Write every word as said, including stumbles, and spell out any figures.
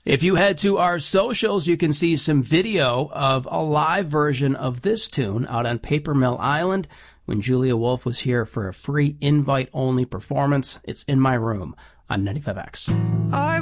If you head to our socials, you can see some video of a live version of this tune out on Paper Mill Island when Julia Wolf was here for a free invite-only performance. It's In My Room on ninety-five X.